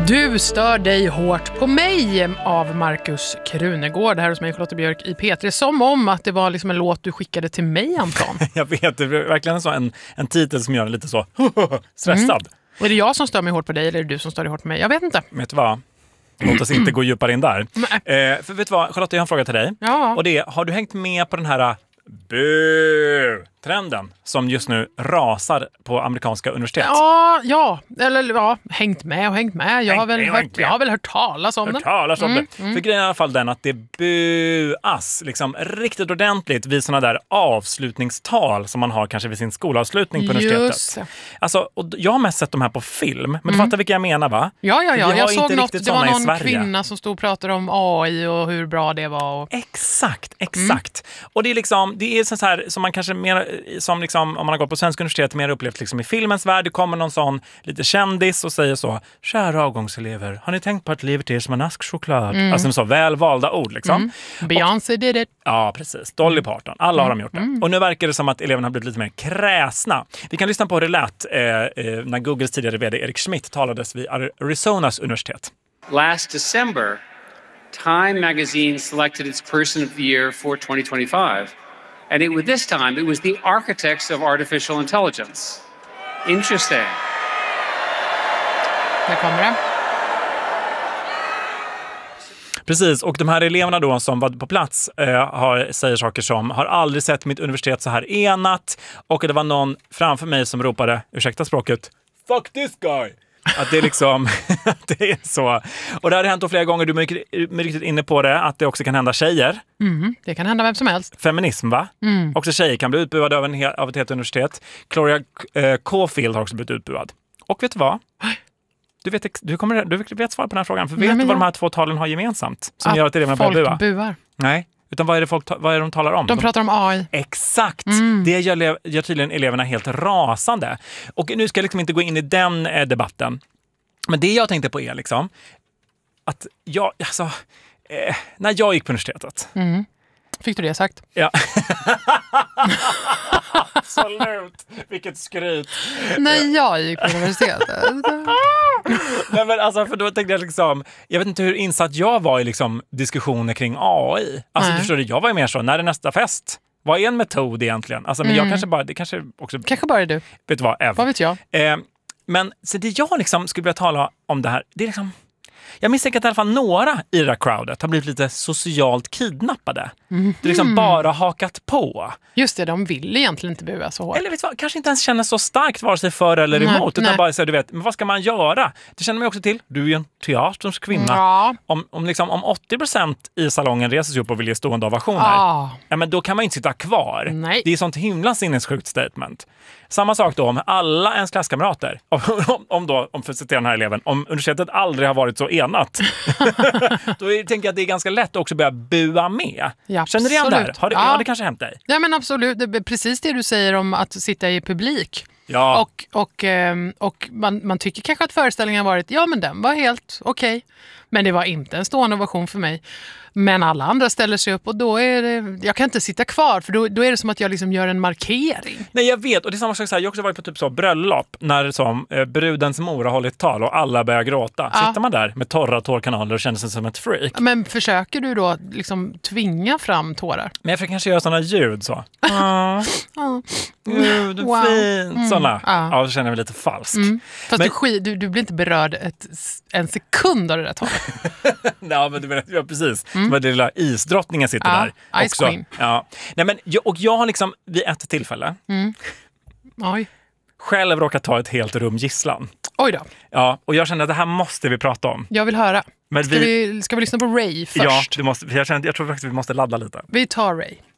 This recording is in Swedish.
Du stör dig hårt på mig av Markus Krunegård här hos mig, Charlotte Björk i P3. Som om att det var liksom en låt du skickade till mig, Anton. Jag vet, det är verkligen så en titel som gör en lite så stressad. Och är det jag som stör mig hårt på dig eller är det du som stör dig hårt på mig? Jag vet inte. Vet du vad? Låt oss inte gå djupare in där. För vet du vad, Charlotte, jag har en fråga till dig. Ja. Och det är, har du hängt med på den här trenden som just nu rasar på amerikanska universitet? Hängt med. Jag har väl hört talas om den. För grejen är i alla fall den att det buas liksom riktigt ordentligt vid såna där avslutningstal som man har kanske vid sin skolavslutning på universitetet. Alltså, och jag har mest sett de här på film, men du fattar vilka jag menar, va? Ja. Jag såg något, det var någon Sverige. Kvinna som stod och pratade om AI och hur bra det var. Exakt. Och det är liksom, det är så här som man kanske mer, som liksom, om man har gått på svensk universitet, mer upplevt liksom i filmens värld. Det kommer någon sån lite kändis och säger så: kära avgångselever, har ni tänkt på att livet är som en ask choklad? Alltså en så välvalda ord liksom. Beyoncé did it. Ja, precis. Dolly Parton. Alla har de gjort det. Och nu verkar det som att eleverna har blivit lite mer kräsna. Vi kan lyssna på hur det lät när Googles tidigare vd Eric Schmidt talades vid Arizonas universitet. Last December, Time magazine selected its Person of the Year for 2025. And this time, it was the architects of artificial intelligence. Interesting. Där kommer det. Precis, och de här eleverna då som var på plats säger saker som: har aldrig sett mitt universitet så här enat. Och det var någon framför mig som ropade, ursäkta språket, fuck this guy. Att det är liksom, det är så. Och det har hänt flera gånger, du är riktigt inne på det, att det också kan hända tjejer. Det kan hända vem som helst. Feminism, va? Också tjejer kan bli utbuade av ett helt universitet. Gloria Caulfield har också blivit utbuad. Och vet du vad? Du vet svar på den här frågan. För vet du vad de här två talen har gemensamt? Som gör att eleverna börjar bua? Buar. Nej. Utan vad är det de talar om? De pratar om AI. Exakt. Det gör tydligen eleverna helt rasande. Och nu ska jag liksom inte gå in i den debatten. Men det jag tänkte på är liksom att när jag gick på universitetet. Fick du det sagt? Ja. Absolut. Vilket skryt. När jag gick på universitetet. Nej, men alltså, för då tänkte jag liksom, jag vet inte hur insatt jag var i liksom diskussioner kring AI. Alltså, du förstår det, jag var ju mer så, när är nästa fest? Vad är en metod egentligen? Alltså, men jag kanske bara är du. Vet du vad? Vad vet jag? Men så det jag liksom skulle vilja tala om det här, det är liksom, jag misstänker att i alla fall några i det här crowdet har blivit lite socialt kidnappade. Det liksom bara hakat på. Just det, de vill egentligen inte bua så hårt. Eller vet du vad, kanske inte ens känner så starkt vare sig för eller emot. Utan bara säger, du vet, men vad ska man göra? Det känner man också till. Du är ju en teaterns kvinna. Ja. Om 80% i salongen reser sig upp och vill ge stående ovationer. Ja, men då kan man inte sitta kvar. Nej. Det är sånt himla sinnessjukt statement. Samma sak då om alla ens klasskamrater. Om för att citera den här eleven, om universitetet aldrig har varit så enat. Då tänker jag att det är ganska lätt att också börja bua med. Ja, känner du igen det här? Har det kanske hänt dig? Ja, men absolut. Det är precis det du säger om att sitta i publik. Ja. Och man tycker kanske att föreställningen har varit, men den var helt okej. Men det var inte en stående ovation för mig. Men alla andra ställer sig upp och då är det, jag kan inte sitta kvar för då är det som att jag liksom gör en markering. Nej, jag vet, och det är samma sak så här, jag har också varit på typ så bröllop när som brudens mor har hållit tal och alla börjar gråta. Sitter man där med torra tårkanaler och känner sig som ett freak. Men försöker du då liksom tvinga fram tårar? Men jag försöker kanske göra sådana ljud så. Gud, fint. Sådana. Ja, så känner jag mig lite falsk. Fast du blir inte berörd en sekund av det där talet. Ja, men du menar, precis. Som att det lilla isdrottningen sitter där. Ice också. Queen. Ja. Nej, men jag har liksom vid ett tillfälle själv råkat ta ett helt rum gisslan. Oj då. Ja, och jag känner att det här måste vi prata om. Jag vill höra. Men ska vi lyssna på Ray först? Ja, jag tror faktiskt vi måste ladda lite. Vi tar Ray.